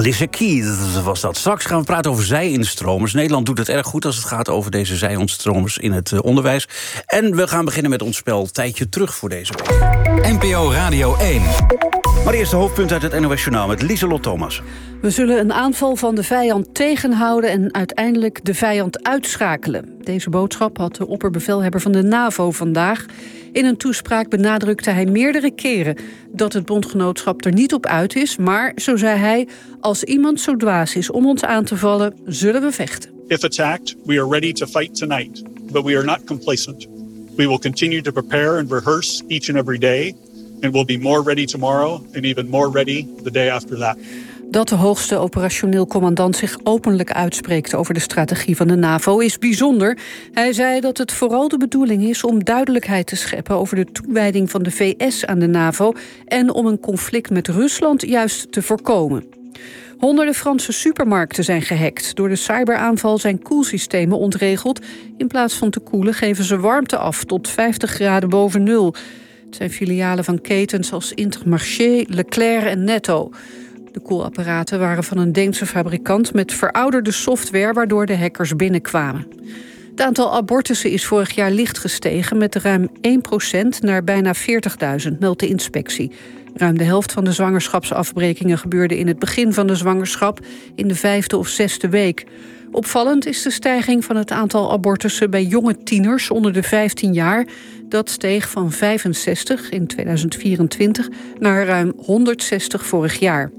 Alicia Keys was dat. Straks gaan we praten over zij-instromers. Nederland doet het erg goed als het gaat over deze zij-instromers in het onderwijs. En we gaan beginnen met ons spel Tijdje Terug voor deze week. NPO Radio 1. Maar eerst de hoofdpunt uit het NOS Journaal met Lieselot Thomas. We zullen een aanval van de vijand tegenhouden en uiteindelijk de vijand uitschakelen. Deze boodschap had de opperbevelhebber van de NAVO vandaag. In een toespraak benadrukte hij meerdere keren dat het bondgenootschap er niet op uit is. Maar, zo zei hij, als iemand zo dwaas is om ons aan te vallen, zullen we vechten. If attacked, we are ready to fight tonight, but we are not complacent. We will continue to prepare and rehearse each and every day, and we'll be more ready tomorrow and even more ready the day after that. Dat de hoogste operationeel commandant zich openlijk uitspreekt over de strategie van de NAVO is bijzonder. Hij zei dat het vooral de bedoeling is om duidelijkheid te scheppen over de toewijding van de VS aan de NAVO en om een conflict met Rusland juist te voorkomen. Honderden Franse supermarkten zijn gehackt. Door de cyberaanval zijn koelsystemen ontregeld. In plaats van te koelen geven ze warmte af tot 50 graden boven nul. Het zijn filialen van ketens als Intermarché, Leclerc en Netto. De koelapparaten waren van een Deense fabrikant met verouderde software waardoor de hackers binnenkwamen. Het aantal abortussen is vorig jaar licht gestegen met ruim 1% naar bijna 40.000, meldt de inspectie. Ruim de helft van de zwangerschapsafbrekingen gebeurde in het begin van de zwangerschap, in de 5e of 6e week. Opvallend is de stijging van het aantal abortussen bij jonge tieners onder de 15 jaar. Dat steeg van 65 in 2024 naar ruim 160 vorig jaar.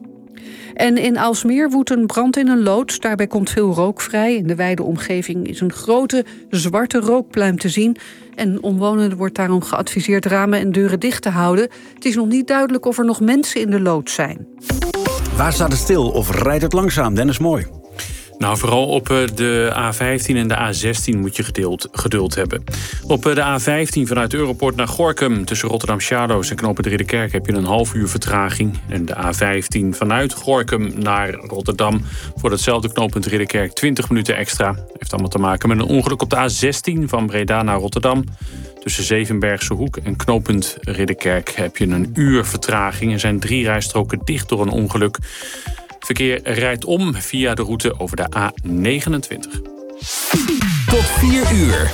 En in Aalsmeer woedt een brand in een loods. Daarbij komt veel rook vrij. In de wijde omgeving is een grote zwarte rookpluim te zien. En omwonenden wordt daarom geadviseerd ramen en deuren dicht te houden. Het is nog niet duidelijk of er nog mensen in de loods zijn. Waar staat het stil of rijdt het langzaam? Dennis Mooi. Nou, vooral op de A15 en de A16 moet je geduld hebben. Op de A15 vanuit Europort naar Gorinchem tussen Rotterdam-Charloes en knooppunt Ridderkerk heb je een half uur vertraging. En de A15 vanuit Gorinchem naar Rotterdam voor datzelfde knooppunt Ridderkerk 20 minuten extra. Heeft allemaal te maken met een ongeluk op de A16 van Breda naar Rotterdam. Tussen Zevenbergse Hoek en knooppunt Ridderkerk heb je een uur vertraging. Er zijn 3 rijstroken dicht door een ongeluk. Verkeer rijdt om via de route over de A29. Tot 4 uur.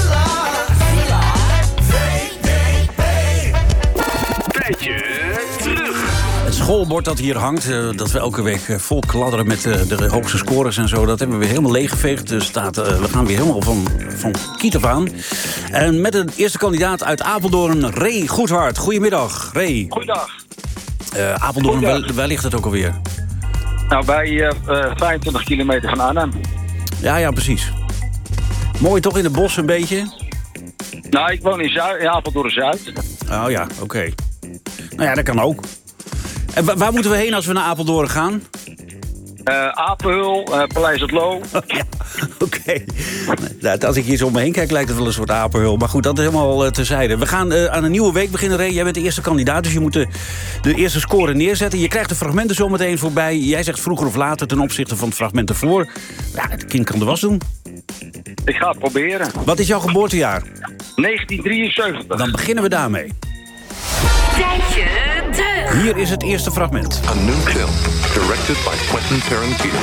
Tijdje terug. Het schoolbord dat hier hangt, dat we elke week vol kladderen met de hoogste scores en zo, dat hebben we weer helemaal leeggeveegd. Dus we gaan weer helemaal van kiet af aan. En met de eerste kandidaat uit Apeldoorn, Ray Goedhart. Goedemiddag, Ray. Goedendag. Apeldoorn, waar ligt het ook alweer? Nou, bij 25 kilometer van Arnhem. Ja, precies. Mooi toch in de bos een beetje? Nou, ik woon in Apeldoorn-Zuid. Oh ja, oké. Nou ja, dat kan ook. En waar moeten we heen als we naar Apeldoorn gaan? Apenhul, Paleis het Loo. Ja, oké. Als ik hier zo om me heen kijk, lijkt het wel een soort apenhul. Maar goed, dat is helemaal terzijde. We gaan aan een nieuwe week beginnen, Ray. Jij bent de eerste kandidaat, dus je moet de eerste score neerzetten. Je krijgt de fragmenten zo meteen voorbij. Jij zegt vroeger of later ten opzichte van het fragment ervoor. Ja, het kind kan de was doen. Ik ga het proberen. Wat is jouw geboortejaar? 1973. Dan beginnen we daarmee. Tijdje terug. Hier is het eerste fragment. A new film, directed by Quentin Tarantino.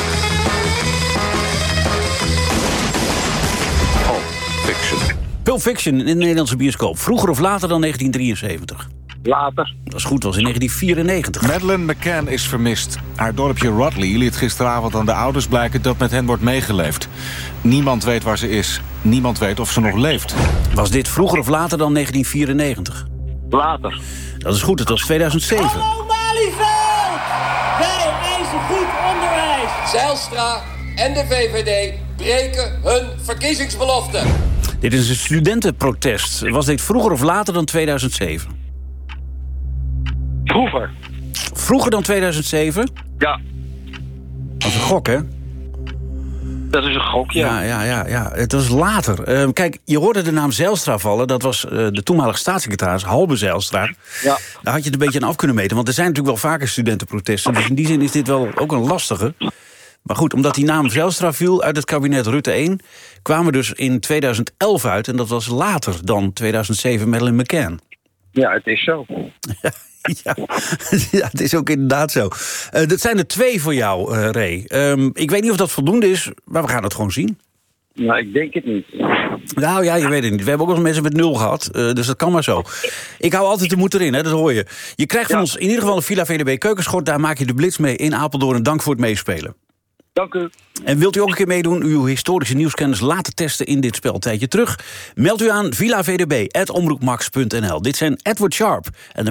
Pulp Fiction. Pulp Fiction in de Nederlandse bioscoop. Vroeger of later dan 1973? Later. Dat is goed, was in 1994. Madeleine McCann is vermist. Haar dorpje Rodley liet gisteravond aan de ouders blijken dat met hen wordt meegeleefd. Niemand weet waar ze is. Niemand weet of ze nog leeft. Was dit vroeger of later dan 1994? Later. Dat is goed, het was 2007. Hallo Malieveld! Wij eisen goed onderwijs. Zijlstra en de VVD breken hun verkiezingsbelofte. Dit is een studentenprotest. Was dit vroeger of later dan 2007? Vroeger. Vroeger dan 2007? Ja. Dat is een gok, hè? Dat is een gok, ja. Ja. Het was later. Kijk, je hoorde de naam Zijlstra vallen. Dat was de toenmalige staatssecretaris, Halbe Zijlstra. Ja. Daar had je het een beetje aan af kunnen meten. Want er zijn natuurlijk wel vaker studentenprotesten. Dus in die zin is dit wel ook een lastige. Maar goed, omdat die naam Zijlstra viel uit het kabinet Rutte 1... kwamen we dus in 2011 uit. En dat was later dan 2007 Madeleine McCann. Ja, het is zo. Ja, het is ook inderdaad zo. Dat zijn er 2 voor jou, Ray. Ik weet niet of dat voldoende is, maar we gaan het gewoon zien. Nou, ik denk het niet. Nou ja, je weet het niet. We hebben ook nog mensen met 0 gehad, dus dat kan maar zo. Ik hou altijd de moed erin, hè, dat hoor je. Je krijgt van ons in ieder geval een Villa VDB keukenschort. Daar maak je de blitz mee in Apeldoorn. En dank voor het meespelen. Dank u. En wilt u ook een keer meedoen, uw historische nieuwskennis laten testen in dit spel? Tijdje terug. Meld u aan villavdb@omroepmax.nl. Dit zijn Edward Sharp en de